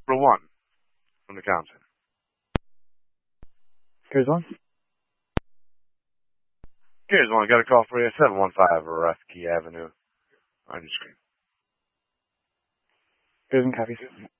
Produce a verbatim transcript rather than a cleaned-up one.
April one from the counter. Here's one. Here's one. Got a call for you. seven one five Rusky Avenue on your screen. Here's one copy.